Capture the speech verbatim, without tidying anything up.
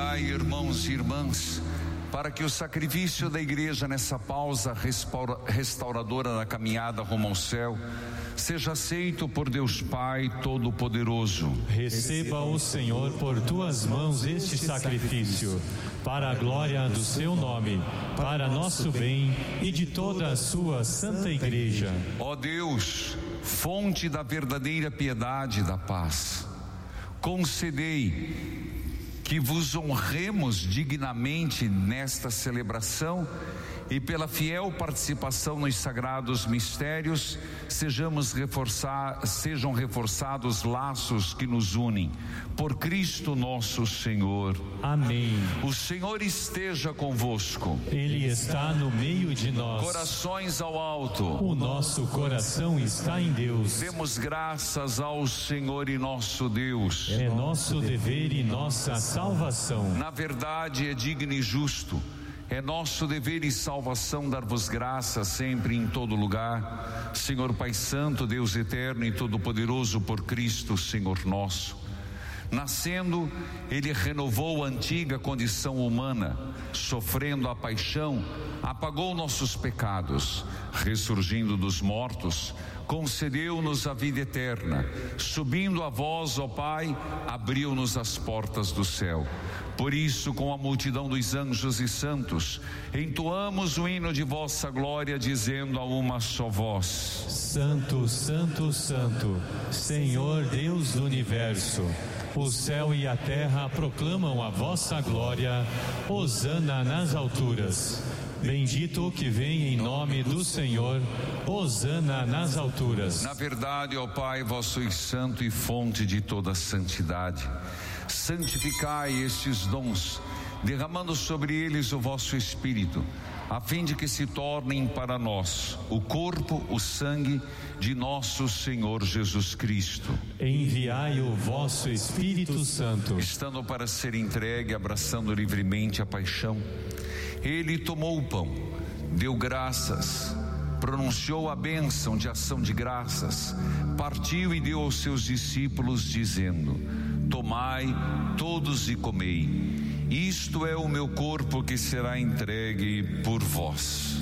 Orai, irmãos e irmãs, para que o sacrifício da igreja nessa pausa restauradora da caminhada rumo ao céu seja aceito por Deus Pai Todo-Poderoso. Receba o Senhor por tuas mãos este sacrifício, para a glória do seu nome, para nosso bem e de toda a sua santa igreja. Ó Deus, fonte da verdadeira piedade e da paz, concedei que vos honremos dignamente nesta celebração e pela fiel participação nos sagrados mistérios sejamos reforçar, sejam reforçados laços que nos unem por Cristo nosso Senhor. Amém. O Senhor esteja convosco. Ele está no meio de nós. Corações ao alto. O nosso coração está em Deus. Demos graças ao Senhor e nosso Deus. É nosso dever e nossa salvação. Na verdade é digno e justo. É nosso dever e salvação dar-vos graça sempre e em todo lugar, Senhor Pai Santo, Deus eterno e todo-poderoso, por Cristo, Senhor nosso. Nascendo, Ele renovou a antiga condição humana, sofrendo a paixão, apagou nossos pecados, ressurgindo dos mortos, concedeu-nos a vida eterna, subindo a vós, ó Pai, abriu-nos as portas do céu. Por isso, com a multidão dos anjos e santos, entoamos o hino de vossa glória, dizendo a uma só voz: Santo, Santo, Santo, Senhor Deus do universo, o céu e a terra proclamam a vossa glória. Hosana nas alturas. Bendito o que vem em nome do Senhor. Hosana nas alturas. Na verdade, ó Pai, vós sois santo e fonte de toda santidade. Santificai estes dons, derramando sobre eles o vosso Espírito, a fim de que se tornem para nós o corpo, o sangue de nosso Senhor Jesus Cristo. Enviai o vosso Espírito Santo. Estando para ser entregue, abraçando livremente a paixão, Ele tomou o pão, deu graças, pronunciou a bênção de ação de graças, partiu e deu aos seus discípulos, dizendo: tomai todos e comei, isto é o meu corpo que será entregue por vós.